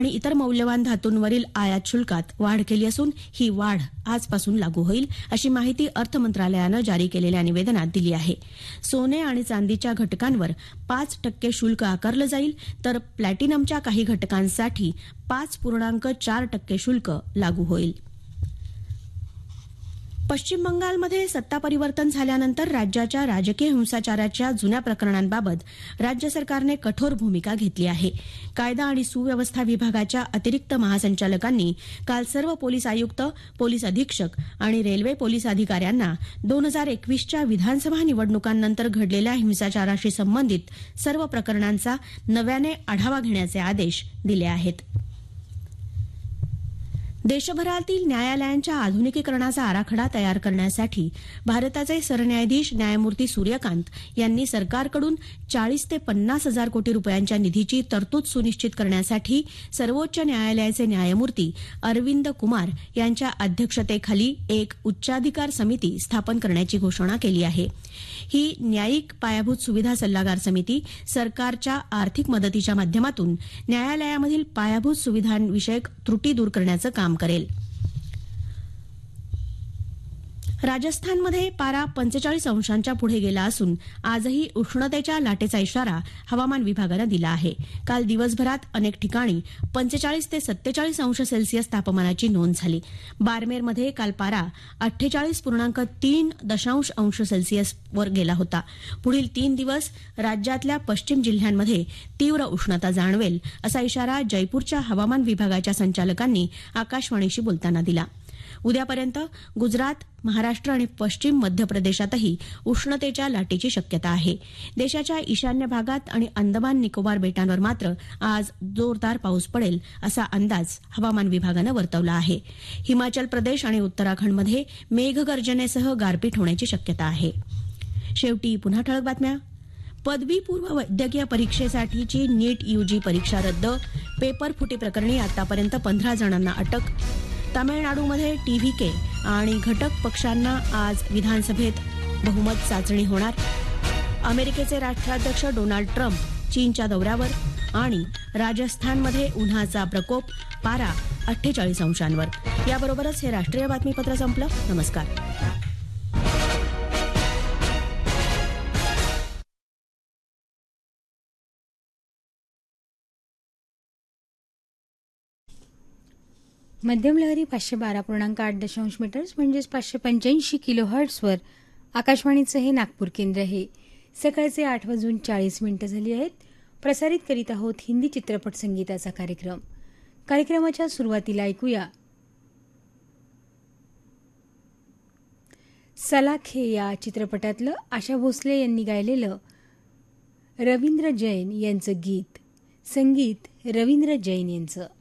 आणि इतर मौल्यवान धातूंवरील आयात शुल्कात वाढ केली असून ही वाढ आजपासून लागू होईल अशी माहिती अर्थ मंत्रालयानं जारी केलेल्या निवेदनात दिली आहे. सोने आणि चांदीच्या घटकांवर 5% शुल्क आकारलं जाईल तर प्लॅटिनमच्या काही घटकांसाठी 5.4% शुल्क लागू होईल. पश्चिम बंगालमध्ये सत्ता परिवर्तन झाल्यानंतर राज्याच्या राजकीय हिंसाचाराच्या जुन्या प्रकरणांबाबत राज्य सरकारने कठोर भूमिका घेतली आहे. कायदा आणि सुव्यवस्था विभागाच्या अतिरिक्त महासंचालकांनी काल सर्व पोलीस आयुक्त, पोलीस अधीक्षक आणि रेल्वे पोलीस अधिकाऱ्यांना 2021च्या विधानसभा निवडणुकांनंतर घडलेल्या हिंसाचाराशी संबंधित सर्व प्रकरणांचा नव्याने आढावा घेण्याचे आदेश दिले आहेत. देशभरातील न्यायालयांच्या आधुनिकीकरणाचा आराखडा तयार करण्यासाठी भारताचे सरन्यायाधीश न्यायमूर्ती सूर्यकांत यांनी सरकारकडून 40 ते 50 हजार कोटी रुपयांच्या निधीची तरतूद सुनिश्चित करण्यासाठी सर्वोच्च न्यायालयाचे न्यायमूर्ती अरविंद कुमार यांच्या अध्यक्षतेखाली एक उच्चाधिकार समिती स्थापन करण्याची घोषणा केली आहे. ही न्यायिक पायाभूत सुविधा सल्लागार समिती सरकारच्या आर्थिक मदतीच्या माध्यमातून न्यायालयामधील पायाभूत सुविधांविषयक त्रुटी दूर करण्याचं काम करेल. राजस्थानमध्ये पारा 45 अंशांच्या पुढे गेला असून आजही उष्णतेच्या लाटेचा इशारा हवामान विभागानं दिला आहे. काल दिवसभरात अनेक ठिकाणी 45 ते 47 अंश सेल्सिअस तापमानाची नोंद झाली. बारमेरमध्ये काल पारा 48.3 अंश सेल्सिअसवर गेला होता. पुढील 3 दिवस राज्यातल्या पश्चिम जिल्ह्यांमध्ये तीव्र उष्णता जाणवेल असा इशारा जयपूरच्या हवामान विभागाच्या संचालकांनी आकाशवाणीशी बोलताना दिला. उद्यापर्यंत गुजरात, महाराष्ट्र आणि पश्चिम मध्य प्रदेशातही उष्णतेच्या लाटेची शक्यता आहे. देशाच्या ईशान्य भागात आणि अंदमान निकोबार बेटांवर मात्र आज जोरदार पाऊस पडेल असा अंदाज हवामान विभागानं वर्तवला आहे. हिमाचल प्रदेश आणि उत्तराखंडमध्ये मेघगर्जनेसह गारपीट होण्याची शक्यता आहे. शेवटी पुन्हा ठळक बातम्या. पदवीपूर्व वैद्यकीय परीक्षेसाठीची नीट यूजी परीक्षा रद्द. पेपर फुटी प्रकरणी आतापर्यंत 15 जणांना अटक. तामिळनाडूमध्ये टीव्हीके आणि घटक पक्षांना आज विधानसभेत बहुमत चाचणी होणार. अमेरिकेचे राष्ट्राध्यक्ष डोनाल्ड ट्रम्प चीनच्या दौऱ्यावर. आणि राजस्थानमध्ये उन्हाचा प्रकोप, पारा 48 अंशांवर. याबरोबरच हे राष्ट्रीय बातमीपत्र संपलं. नमस्कार. मध्यम लहरी 512.8 मीटर्स म्हणजेच 585 किलोहर्ट्झवर आकाशवाणीचं हे नागपूर केंद्र आहे. सकाळचे 8:40 झाली आहेत. प्रसारित करीत आहोत हिंदी चित्रपट संगीताचा कार्यक्रम. कार्यक्रमाच्या सुरुवातीला ऐकूया सलाखे या चित्रपटातलं आशा भोसले यांनी गायलेलं रवींद्र जैन यांचं गीत. संगीत रवींद्र जैन यांचं.